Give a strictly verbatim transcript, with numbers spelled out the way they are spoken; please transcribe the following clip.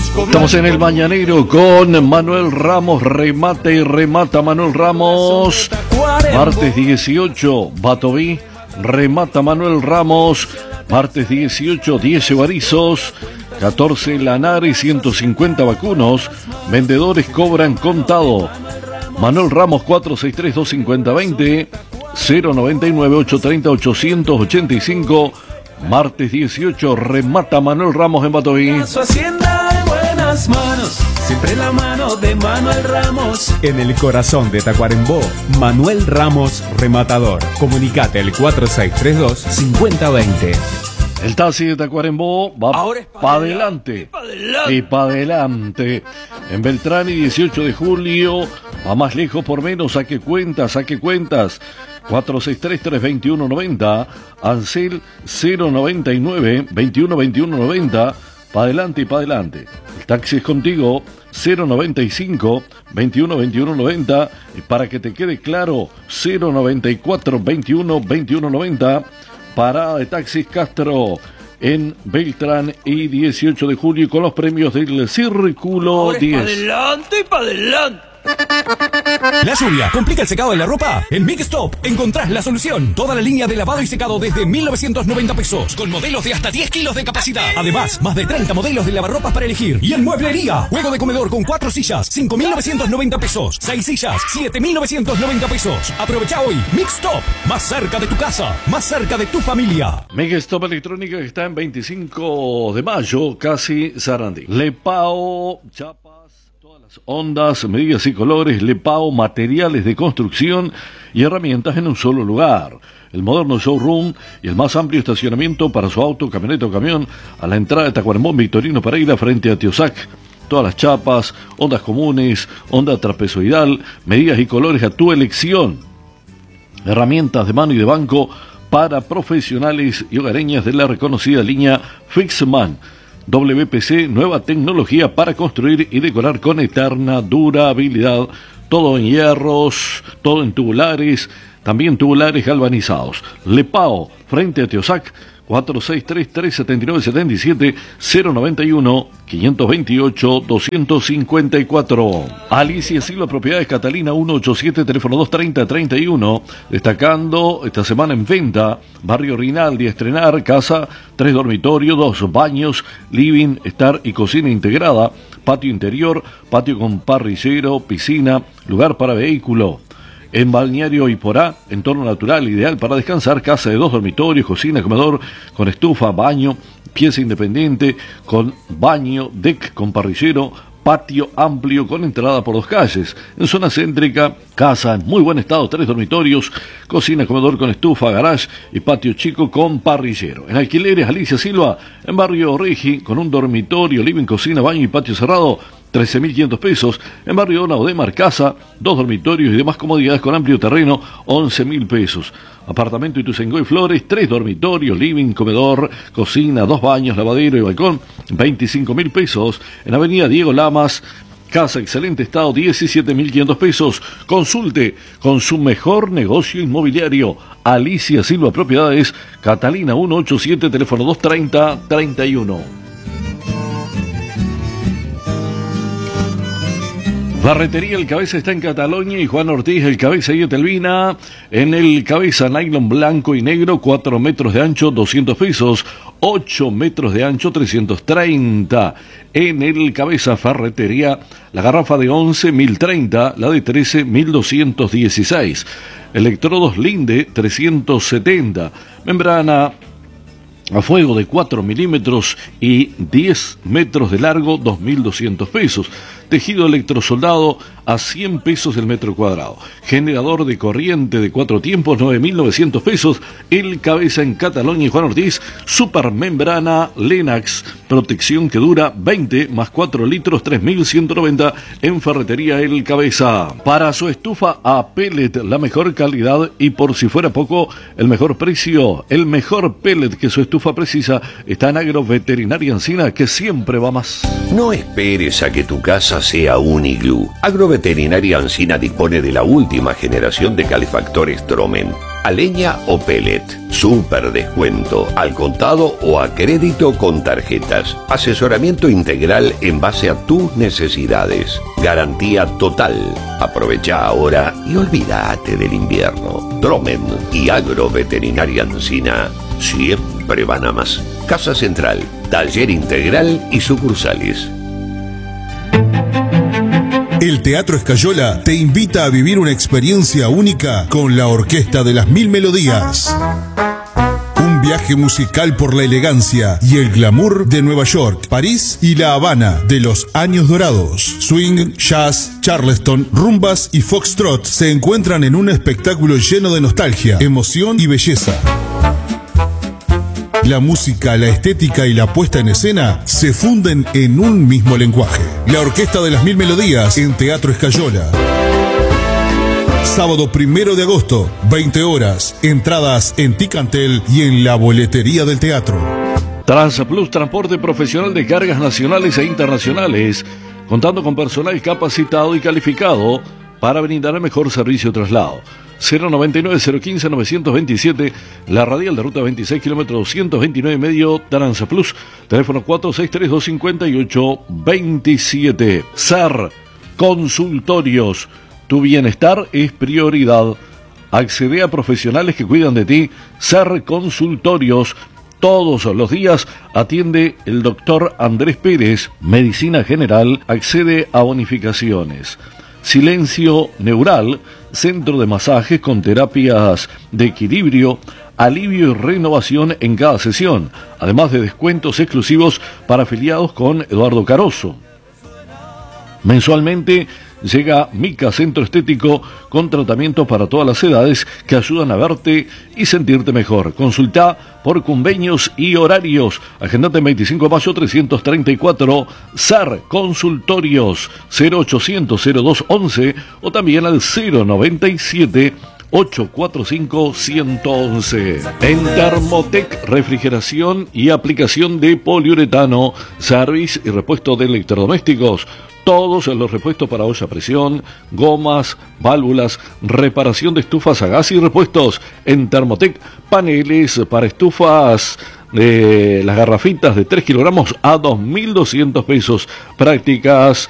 Estamos en el Mañanero con Manuel Ramos, remata y remata Manuel Ramos. Martes dieciocho, Batoví, remata Manuel Ramos. Martes dieciocho, diez Evarizos, catorce Lanares, ciento cincuenta vacunos. Vendedores cobran contado. Manuel Ramos cuatro seis tres, dos cinco cero, dos cero, cero noventa y nueve, ochocientos treinta, ochocientos ochenta y cinco. Martes dieciocho, remata Manuel Ramos en Batoví. Su hacienda en buenas manos, siempre la mano de Manuel Ramos. En el corazón de Tacuarembó, Manuel Ramos Rematador. Comunicate al cuatro seis tres dos, cinco cero dos cero. El taxi de Tacuarembó va para pa adelante y para adelante. En Beltrán y dieciocho de julio, a más lejos por menos, saque cuentas, saque cuentas. cuatro seis tres, tres dos uno nueve cero, Ansel cero noventa y nueve, veintiuno veintiuno noventa, para adelante y para adelante. El taxi es contigo, cero noventa y cinco, veintiuno veintiuno noventa, y para que te quede claro, cero noventa y cuatro, veintiuno veintiuno noventa. Parada de Taxis Castro en Beltrán y dieciocho de julio con los premios del Círculo diez. Para adelante y para adelante. ¿La lluvia complica el secado de la ropa? En Big Stop encontrás la solución. Toda la línea de lavado y secado desde mil novecientos noventa pesos, con modelos de hasta diez kilos de capacidad. Además, más de treinta modelos de lavarropas para elegir. Y en mueblería, juego de comedor con cuatro sillas, cinco mil novecientos noventa pesos. seis sillas, siete mil novecientos noventa pesos. Aprovecha hoy. Big Stop, más cerca de tu casa, más cerca de tu familia. Mega Stop Electrónica que está en veinticinco de mayo, casi Sarandí. Lepao, Chapa. Ondas, medidas y colores, Lepao, materiales de construcción y herramientas en un solo lugar. El moderno showroom y el más amplio estacionamiento para su auto, camioneta o camión a la entrada de Tacuarembó, Victorino Pereira, frente a Tiosac. Todas las chapas, ondas comunes, onda trapezoidal, medidas y colores a tu elección. Herramientas de mano y de banco para profesionales y hogareñas de la reconocida línea Fixman. W P C, nueva tecnología para construir y decorar con eterna durabilidad. Todo en hierros, todo en tubulares, también tubulares galvanizados. Lepao, frente a Tiosac, cuatro seis tres, tres siete nueve, siete siete, cero noventa y uno, quinientos veintiocho, doscientos cincuenta y cuatro. Alicia Silva Propiedades Catalina ciento ochenta y siete, teléfono doscientos treinta, treinta y uno. Destacando esta semana en venta, Barrio Rinaldi, estrenar casa, tres dormitorios, dos baños, living, estar y cocina integrada, patio interior, patio con parrillero, piscina, lugar para vehículo. En Balneario Iporá, entorno natural ideal para descansar, casa de dos dormitorios, cocina, comedor, con estufa, baño, pieza independiente, con baño, deck con parrillero, patio amplio con entrada por dos calles. En zona céntrica, casa en muy buen estado, tres dormitorios, cocina, comedor con estufa, garage y patio chico con parrillero. En alquileres, Alicia Silva, en Barrio Regi, con un dormitorio, living, cocina, baño y patio cerrado, trece mil quinientos pesos. En Barrio Donau de Marcasa, dos dormitorios y demás comodidades con amplio terreno, once mil pesos. Apartamento Ituzaingó y Flores, tres dormitorios, living, comedor, cocina, dos baños, lavadero y balcón, veinticinco mil pesos. En Avenida Diego Lamas, casa excelente estado, diecisiete mil quinientos pesos. Consulte con su mejor negocio inmobiliario, Alicia Silva Propiedades, Catalina ciento ochenta y siete, teléfono doscientos treinta, treinta y uno. Ferretería El Cabeza está en Cataluña y Juan Ortiz, El Cabeza y Etelvina. En El Cabeza, nylon blanco y negro, cuatro metros de ancho, doscientos pesos, ocho metros de ancho, trescientos treinta. En El Cabeza Ferretería, la garrafa de once, mil treinta, la de trece, mil doscientos dieciséis. Electrodos Linde, trescientos setenta. Membrana a fuego de cuatro milímetros y diez metros de largo, dos mil doscientos pesos. Tejido electrosoldado a cien pesos el metro cuadrado. Generador de corriente de cuatro tiempos, nueve mil novecientos pesos. El Cabeza en Cataluña y Juan Ortiz. Supermembrana Lenax, protección que dura veinte más cuatro litros, tres mil ciento noventa en Ferretería El Cabeza. Para su estufa a pellet, la mejor calidad y por si fuera poco, el mejor precio. El mejor pellet que su estufa precisa está en Agroveterinaria Encina, que siempre va más. No esperes a que tu casa sea un iglú. Agroveterinaria Encina dispone de la última generación de calefactores Tromen. a leña o pellet. Super descuento, al contado o a crédito con tarjetas. Asesoramiento integral en base a tus necesidades. Garantía total. Aprovecha ahora y olvídate del invierno. Dromen y Agroveterinaria Encina siempre van a más. Casa Central, taller integral y sucursales. El Teatro Escayola te invita a vivir una experiencia única con la Orquesta de las Mil Melodías. Un viaje musical por la elegancia y el glamour de Nueva York, París y La Habana de los años dorados. Swing, jazz, charleston, rumbas y foxtrot se encuentran en un espectáculo lleno de nostalgia, emoción y belleza. La música, la estética y la puesta en escena se funden en un mismo lenguaje. La Orquesta de las Mil Melodías en Teatro Escayola. Sábado primero de agosto, veinte horas. Entradas en Ticantel y en la boletería del teatro. Transplus, transporte profesional de cargas nacionales e internacionales, contando con personal capacitado y calificado para brindar el mejor servicio de traslado. cero noventa y nueve, cero quince, novecientos veintisiete, la radial de ruta veintiséis, kilómetro doscientos veintinueve y medio, Transplus, teléfono cuatro seis tres dos, cinco ocho dos siete. S A R Consultorios, tu bienestar es prioridad. Accede a profesionales que cuidan de ti. S A R Consultorios, todos los días atiende el doctor Andrés Pérez, medicina general, accede a bonificaciones. Silencio Neural, centro de masajes con terapias de equilibrio, alivio y renovación en cada sesión, además de descuentos exclusivos para afiliados con Eduardo Caroso. Mensualmente llega Mica Centro Estético con tratamientos para todas las edades que ayudan a verte y sentirte mejor. Consulta por convenios y horarios. Agendate en veinticinco de mayo trescientos treinta y cuatro. S A R Consultorios cero ochocientos, cero dos once o también al cero noventa y siete, ocho cuatro cinco, ciento once. En Thermotec, refrigeración y aplicación de poliuretano, service y repuesto de electrodomésticos. Todos los repuestos para olla a presión, gomas, válvulas, reparación de estufas a gas y repuestos. En Thermotec, paneles para estufas, eh, las garrafitas de tres kilogramos a dos mil doscientos pesos. Prácticas